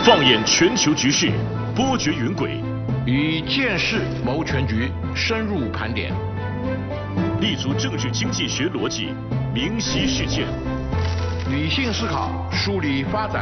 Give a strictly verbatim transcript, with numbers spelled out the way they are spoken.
放眼全球局势，波谲云诡， 以见识谋全局，深入盘点， 立足政治经济学逻辑，明晰事件， 理性思考，梳理发展